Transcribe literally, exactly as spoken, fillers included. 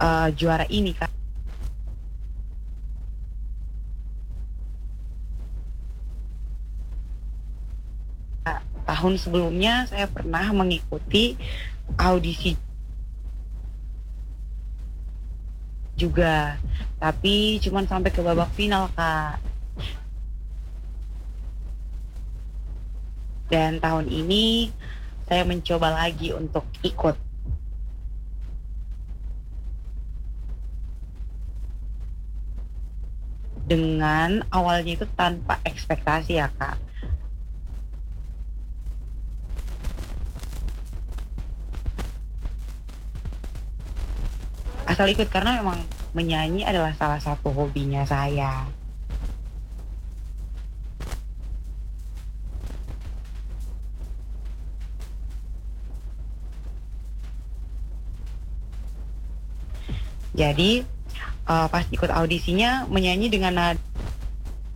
eee, juara ini, Kak. Kak, tahun sebelumnya saya pernah mengikuti audisi juga, tapi cuman sampai ke babak final, Kak. Dan tahun ini saya mencoba lagi untuk ikut. Dengan awalnya itu tanpa ekspektasi ya, Kak. Asal ikut karena memang menyanyi adalah salah satu hobinya saya. Jadi, eee, pas ikut audisinya menyanyi dengan nad